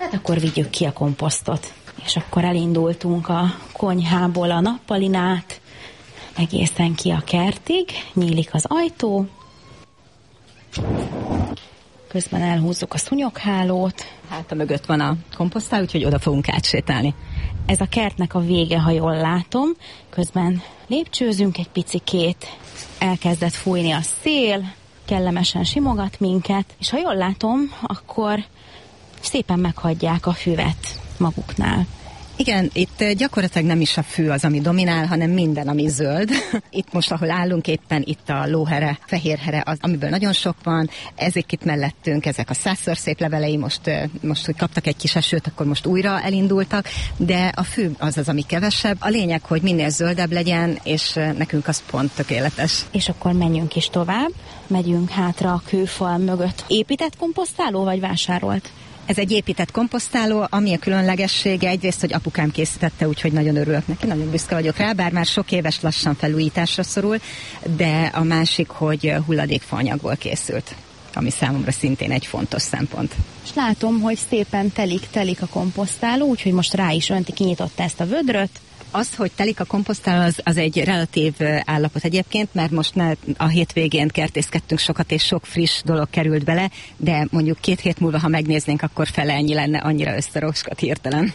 Hát akkor vigyük ki a komposztot. És akkor elindultunk a konyhából a nappalin át, egészen ki a kertig, nyílik az ajtó, közben elhúzzuk a szúnyoghálót. Hát a mögött van a komposztál, úgyhogy oda fogunk átsétálni. Ez a kertnek a vége, ha jól látom, közben lépcsőzünk egy picikét, elkezdett fújni a szél, kellemesen simogat minket, és ha jól látom, akkor szépen meghagyják a füvet maguknál. Igen, itt gyakorlatilag nem is a fű az, ami dominál, hanem minden, ami zöld. Itt most, ahol állunk éppen, itt a lóhere, fehérhere, az, amiből nagyon sok van. Ezek itt mellettünk, ezek a százszor szép levelei, most, hogy kaptak egy kis esőt, akkor most újra elindultak, de a fű az, ami kevesebb. A lényeg, hogy minél zöldebb legyen, és nekünk az pont tökéletes. És akkor menjünk is tovább, megyünk hátra a kőfal mögött. Épített komposztáló vagy vásárolt? Ez egy épített komposztáló, ami a különlegessége egyrészt, hogy apukám készítette, úgyhogy nagyon örülök neki, nagyon büszke vagyok rá, bár már sok éves lassan felújításra szorul, de a másik, hogy hulladékfaanyagból készült, ami számomra szintén egy fontos szempont. És látom, hogy szépen telik a komposztáló, úgyhogy most rá is önti, kinyitotta ezt a vödröt. Az, hogy telik a komposztáló, az egy relatív állapot egyébként, mert most a hétvégén kertészkedtünk sokat, és sok friss dolog került bele, de mondjuk 2 hét múlva, ha megnéznénk, akkor fele ennyi lenne, annyira összeroskad hirtelen.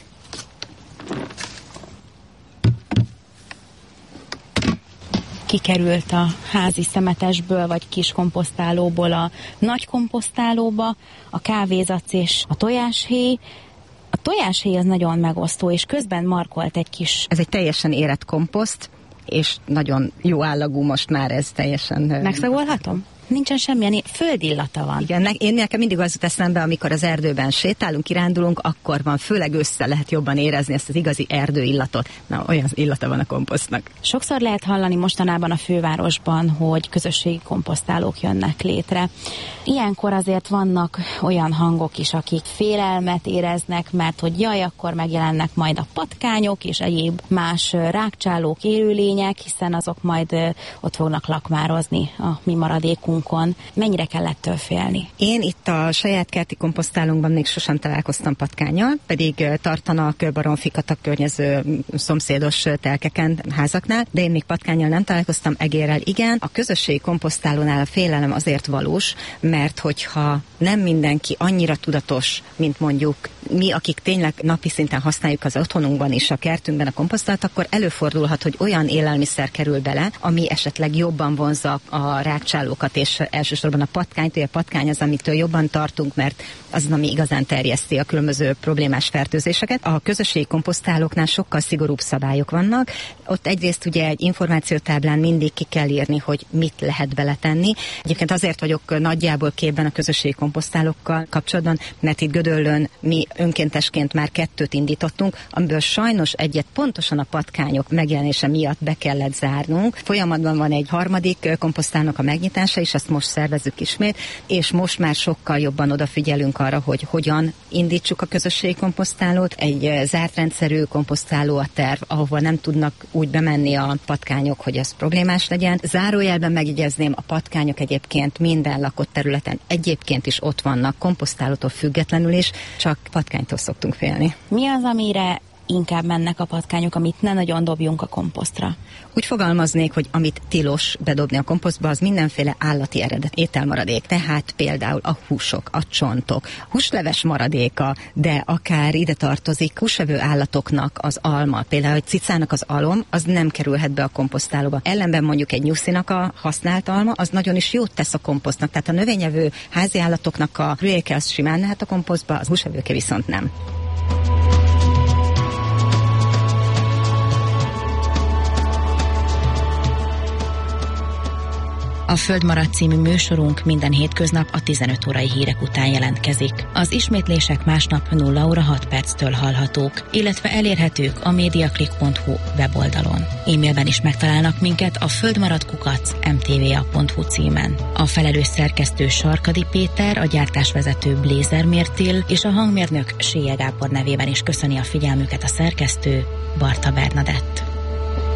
Kikerült a házi szemetesből, vagy kis komposztálóból a nagy komposztálóba, a kávézac és a tojáshéj. A tojáshéj az nagyon megosztó, és közben markolt egy kis... Ez egy teljesen érett komposzt, és nagyon jó állagú most már, ez teljesen... Megszagolhatom? Nincsen semmilyen földillata van. Igen, nekem mindig az jut eszembe, amikor az erdőben sétálunk, kirándulunk, akkor van, főleg össze lehet jobban érezni ezt az igazi erdőillatot. Na, olyan illata van a komposztnak. Sokszor lehet hallani mostanában a fővárosban, hogy közösségi komposztálók jönnek létre. Ilyenkor azért vannak olyan hangok is, akik félelmet éreznek, mert hogy jaj, akkor megjelennek majd a patkányok és egyéb más rágcsálók, élőlények, hiszen azok majd ott fognak lakmározni a mi maradékunk. Mennyire kell ettől félni? Én itt a saját kerti komposztálónkban még sosem találkoztam patkánnyal, pedig tartanak baromfikat a környező szomszédos telkeken, házaknál, de én még patkánnyal nem találkoztam, egérrel igen. A közösségi komposztálónál a félelem azért valós, mert hogyha nem mindenki annyira tudatos, mint mondjuk mi, akik tényleg napi szinten használjuk az otthonunkban és a kertünkben a komposztalt, akkor előfordulhat, hogy olyan élelmiszer kerül bele, ami esetleg jobban vonzza a rágcsálókat, és elsősorban a patkányt, ugye a patkány az, amitől jobban tartunk, mert az, ami igazán terjeszti a különböző problémás fertőzéseket. A közösségi komposztálóknál sokkal szigorúbb szabályok vannak. Ott egyrészt ugye egy információtáblán mindig ki kell írni, hogy mit lehet beletenni. Egyébként azért vagyok nagyjából képben a közösségi komposztálókkal kapcsolatban, mert itt Gödöllőn mi önkéntesként már 2 indítottunk, amiből sajnos egyet pontosan a patkányok megjelenése miatt be kellett zárnunk. Folyamatban van egy 3. komposztálónak a megnyitása, és azt most szervezzük ismét, és most már sokkal jobban odafigyelünk arra, hogy hogyan indítsuk a közösségi komposztálót. Egy zárt rendszerű komposztáló a terv, ahova nem tudnak úgy bemenni a patkányok, hogy ez problémás legyen. Zárójelben megjegyezném, a patkányok egyébként minden lakott területen egyébként is ott vannak, komposztálótól függetlenül is, csak patkánytól szoktunk félni. Mi az, amire inkább mennek a patkányok, amit ne nagyon dobjunk a komposztra? Úgy fogalmaznék, hogy amit tilos bedobni a komposztba, az mindenféle állati eredet ételmaradék. Tehát például a húsok, a csontok, húsleves maradéka, de akár ide tartozik húsevő állatoknak az alma. Például egy cicának az alom, az nem kerülhet be a komposztálóba. Ellenben mondjuk egy nyuszinak a használt alma, az nagyon is jót tesz a komposztnak. Tehát a növényevő házi állatoknak a rülyéke az simán lehet a komposztba, az húsevőke viszont nem. A Földmarad című műsorunk minden hétköznap a 15 órai hírek után jelentkezik. Az ismétlések másnap 0 óra 6 perctől hallhatók, illetve elérhetők a mediaclick.hu weboldalon. E-mailben is megtalálnak minket a földmaradkukac@mtva.hu címen. A felelős szerkesztő Sarkadi Péter, a gyártásvezető Blézer Mértil és a hangmérnök Sélye Gábor nevében is köszöni a figyelmüket a szerkesztő Barta Bernadett.